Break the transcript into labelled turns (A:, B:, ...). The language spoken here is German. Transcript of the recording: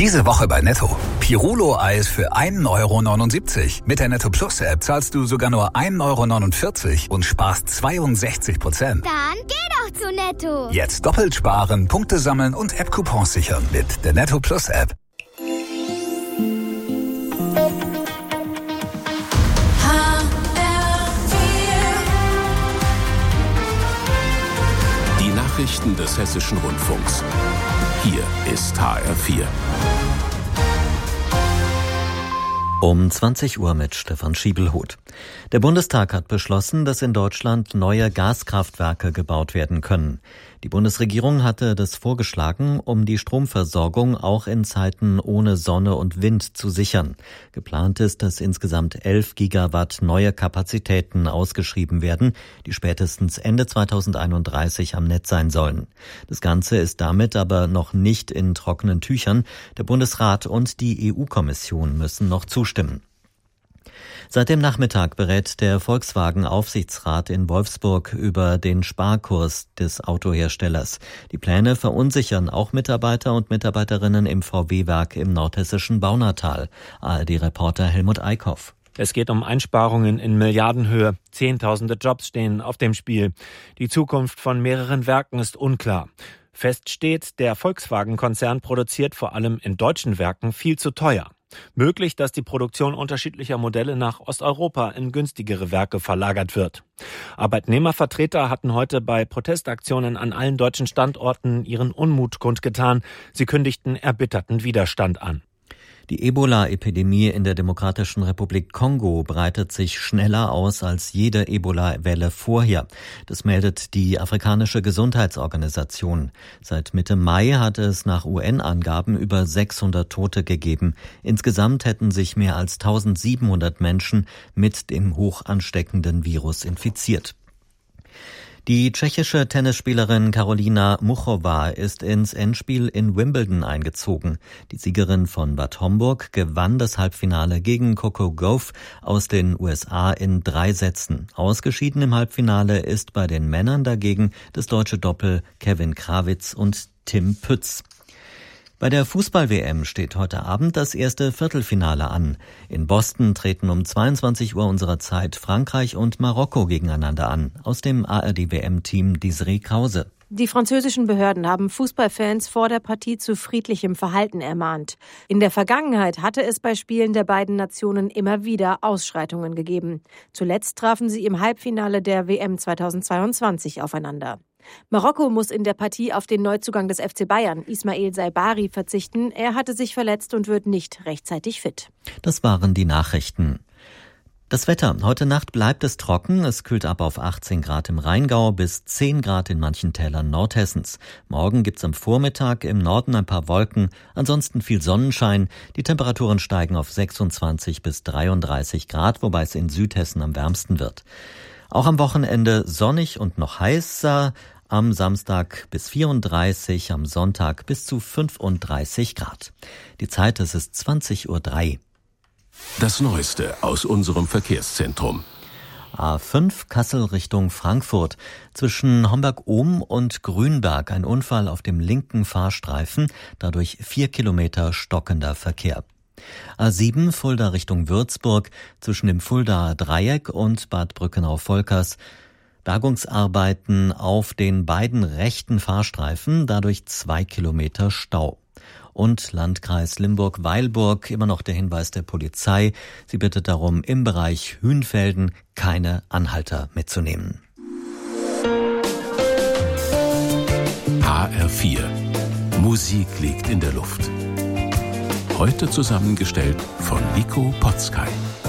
A: Diese Woche bei Netto. Pirulo-Eis für 1,79 €. Mit der Netto Plus App zahlst du sogar nur 1,49 € und sparst 62%.
B: Dann geh doch zu Netto.
A: Jetzt doppelt sparen, Punkte sammeln und App-Coupons sichern mit der Netto Plus App.
C: Die Nachrichten des Hessischen Rundfunks. Hier ist HR4.
D: Um 20 Uhr mit Stefan Schiebelhuth. Der Bundestag hat beschlossen, dass in Deutschland neue Gaskraftwerke gebaut werden können. Die Bundesregierung hatte das vorgeschlagen, um die Stromversorgung auch in Zeiten ohne Sonne und Wind zu sichern. Geplant ist, dass insgesamt 11 Gigawatt neue Kapazitäten ausgeschrieben werden, die spätestens Ende 2031 am Netz sein sollen. Das Ganze ist damit aber noch nicht in trockenen Tüchern. Der Bundesrat und die EU-Kommission müssen noch zustimmen. Seit dem Nachmittag berät der Volkswagen-Aufsichtsrat in Wolfsburg über den Sparkurs des Autoherstellers. Die Pläne verunsichern auch Mitarbeiter und Mitarbeiterinnen im VW-Werk im nordhessischen Baunatal. ARD-Reporter Helmut Eickhoff.
E: Es geht um Einsparungen in Milliardenhöhe. Zehntausende Jobs stehen auf dem Spiel. Die Zukunft von mehreren Werken ist unklar. Fest steht, der Volkswagen-Konzern produziert vor allem in deutschen Werken viel zu teuer. Möglich, dass die Produktion unterschiedlicher Modelle nach Osteuropa in günstigere Werke verlagert wird. Arbeitnehmervertreter hatten heute bei Protestaktionen an allen deutschen Standorten ihren Unmut kundgetan. Sie kündigten erbitterten Widerstand an.
D: Die Ebola-Epidemie in der Demokratischen Republik Kongo breitet sich schneller aus als jede Ebola-Welle vorher. Das meldet die Afrikanische Gesundheitsorganisation. Seit Mitte Mai hat es nach UN-Angaben über 600 Tote gegeben. Insgesamt hätten sich mehr als 1700 Menschen mit dem hoch ansteckenden Virus infiziert. Die tschechische Tennisspielerin Karolina Muchova ist ins Endspiel in Wimbledon eingezogen. Die Siegerin von Bad Homburg gewann das Halbfinale gegen Coco Gauff aus den USA in 3 Sätzen. Ausgeschieden im Halbfinale ist bei den Männern dagegen das deutsche Doppel Kevin Krawitz und Tim Pütz. Bei der Fußball-WM steht heute Abend das erste Viertelfinale an. In Boston treten um 22 Uhr unserer Zeit Frankreich und Marokko gegeneinander an. Aus dem ARD-WM-Team Desiree Krause.
F: Die französischen Behörden haben Fußballfans vor der Partie zu friedlichem Verhalten ermahnt. In der Vergangenheit hatte es bei Spielen der beiden Nationen immer wieder Ausschreitungen gegeben. Zuletzt trafen sie im Halbfinale der WM 2022 aufeinander. Marokko muss in der Partie auf den Neuzugang des FC Bayern, Ismail Saibari, verzichten. Er hatte sich verletzt und wird nicht rechtzeitig fit.
D: Das waren die Nachrichten. Das Wetter. Heute Nacht bleibt es trocken. Es kühlt ab auf 18 Grad im Rheingau bis 10 Grad in manchen Tälern Nordhessens. Morgen gibt's am Vormittag im Norden ein paar Wolken, ansonsten viel Sonnenschein. Die Temperaturen steigen auf 26 bis 33 Grad, wobei es in Südhessen am wärmsten wird. Auch am Wochenende sonnig und noch heißer. Am Samstag bis 34, am Sonntag bis zu 35 Grad. Die Zeit, es ist 20:03 Uhr.
C: Das Neueste aus unserem Verkehrszentrum.
D: A5 Kassel Richtung Frankfurt. Zwischen Homberg-Ohm und Grünberg ein Unfall auf dem linken Fahrstreifen, dadurch 4 Kilometer stockender Verkehr. A7 Fulda Richtung Würzburg, zwischen dem Fuldaer Dreieck und Bad Brückenau-Volkers. Bergungsarbeiten auf den beiden rechten Fahrstreifen, dadurch 2 Kilometer Stau. Und Landkreis Limburg-Weilburg, immer noch der Hinweis der Polizei. Sie bittet darum, im Bereich Hünfelden keine Anhalter mitzunehmen.
C: HR4. Musik liegt in der Luft. Heute zusammengestellt von Nico Potzkay.